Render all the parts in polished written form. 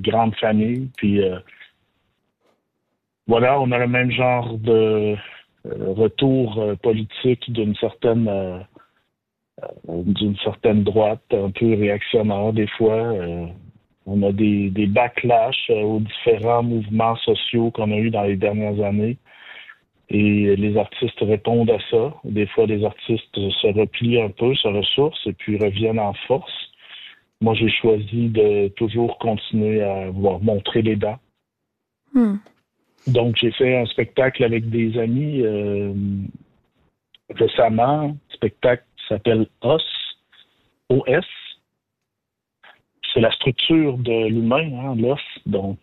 grande famille. Puis voilà, on a le même genre de retour politique d'une certaine droite, un peu réactionnaire des fois. On a des backlash aux différents mouvements sociaux qu'on a eus dans les dernières années. Et les artistes répondent à ça. Des fois, les artistes se replient un peu, se ressourcent et puis reviennent en force. Moi, j'ai choisi de toujours continuer à vouloir montrer les dents. Hmm. Donc, j'ai fait un spectacle avec des amis récemment. Le spectacle s'appelle OS. OS. C'est la structure de l'humain, hein, l'os. Donc,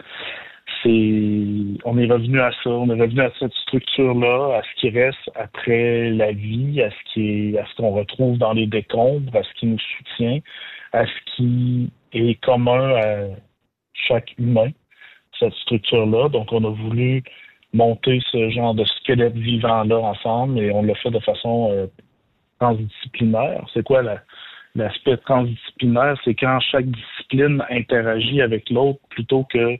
on est revenu à ça. On est revenu à cette structure-là, à ce qui reste après la vie, à ce qu'on retrouve dans les décombres, à ce qui nous soutient, à ce qui est commun à chaque humain, cette structure-là. Donc, on a voulu monter ce genre de squelette vivant-là ensemble et on l'a fait de façon transdisciplinaire. C'est quoi l'aspect transdisciplinaire? C'est quand chaque discipline interagit avec l'autre plutôt que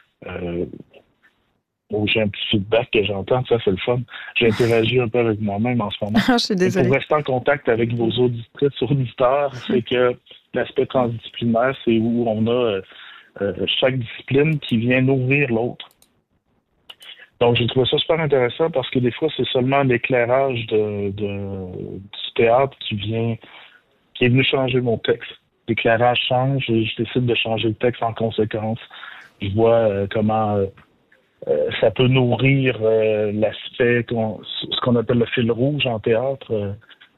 j'ai un petit feedback que j'entends, ça c'est le fun. J'interagis un peu avec moi-même en ce moment. Je suis Et pour désolée. rester en contact avec vos auditrices, auditeurs, c'est que l'aspect transdisciplinaire, c'est où on a chaque discipline qui vient nourrir l'autre. Donc, j'ai trouvé ça super intéressant parce que des fois, c'est seulement l'éclairage du théâtre qui est venu changer mon texte. L'éclairage change et je décide de changer le texte en conséquence. Je vois comment ça peut nourrir l'aspect, ce qu'on appelle le fil rouge en théâtre,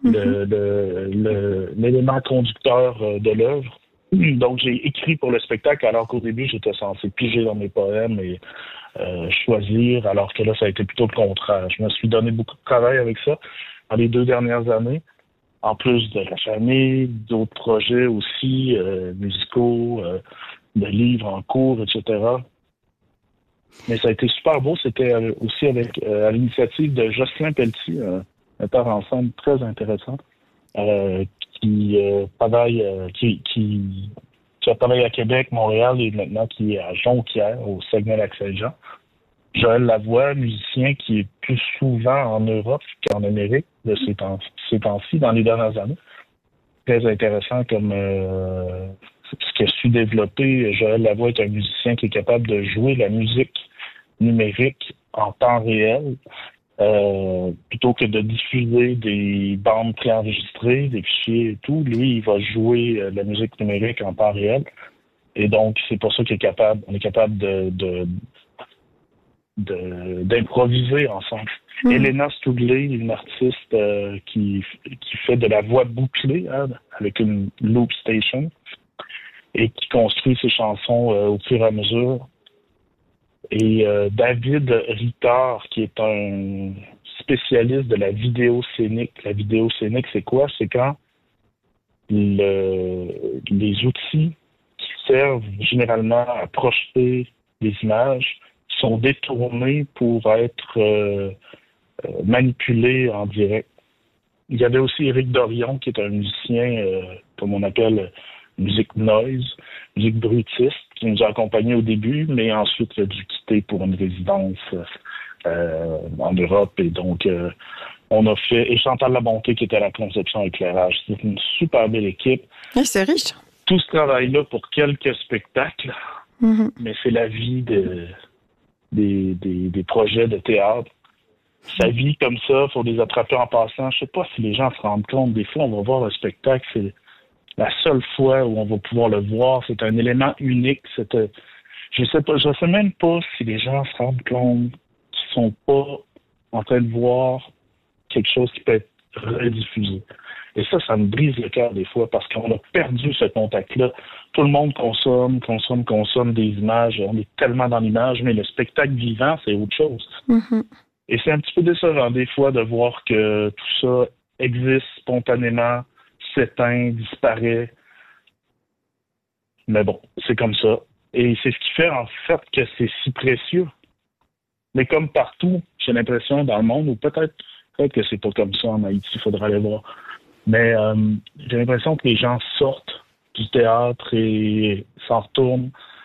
l'élément conducteur de l'œuvre. Donc, j'ai écrit pour le spectacle alors qu'au début, j'étais censé piger dans mes poèmes et choisir, alors que là, ça a été plutôt le contraire. Je me suis donné beaucoup de travail avec ça dans les 2 dernières années, en plus de la famille, d'autres projets aussi, musicaux, de livres en cours, etc. Mais ça a été super beau. C'était aussi à l'initiative de Jocelyn Pelletier, un metteur en scène très intéressant, qui travaille, qui a travaillé à Québec, Montréal et maintenant qui est à Jonquière, au Saguenay-Lac-Saint-Jean. Joël Lavoie, musicien qui est plus souvent en Europe qu'en Amérique de ces temps-ci, dans les dernières années. Très intéressant comme ce qu'a su développer. Joël Lavoie est un musicien qui est capable de jouer la musique numérique en temps réel plutôt que de diffuser des bandes préenregistrées, des fichiers et tout. Lui, il va jouer la musique numérique en temps réel. Et donc, c'est pour ça qu'on est capable d'improviser ensemble. Elena Stougley, une artiste qui fait de la voix bouclée avec une loop station et qui construit ses chansons au fur et à mesure. Et David Rittard, qui est un spécialiste de la vidéo scénique. La vidéo scénique, c'est quoi? C'est quand les outils qui servent généralement à projeter des images sont détournés pour être manipulés en direct. Il y avait aussi Éric Dorion, qui est un musicien, comme on appelle, musique noise, musique brutiste, qui nous a accompagnés au début, mais ensuite il a dû quitter pour une résidence en Europe. Et donc, on a fait, et Chantal Labonté, qui était à la conception éclairage. C'est une super belle équipe. Oui, c'est riche. Tout ce travail-là pour quelques spectacles, mais c'est la vie des projets de théâtre. Ça vit comme ça, il faut les attraper en passant. Je sais pas si les gens se rendent compte. Des fois, on va voir un spectacle, c'est la seule fois où on va pouvoir le voir. C'est un élément unique. Je sais même pas si les gens se rendent compte qu'ils sont pas en train de voir quelque chose qui peut être rediffusé. Et ça me brise le cœur des fois parce qu'on a perdu ce contact-là. Tout le monde consomme des images. On est tellement dans l'image, mais le spectacle vivant, c'est autre chose. Et c'est un petit peu décevant des fois de voir que tout ça existe spontanément, s'éteint, disparaît. Mais bon, c'est comme ça. Et c'est ce qui fait en fait que c'est si précieux. Mais comme partout, j'ai l'impression dans le monde, ou peut-être que c'est pas comme ça en Haïti, il faudra aller voir. Mais j'ai l'impression que les gens sortent du théâtre et s'en retournent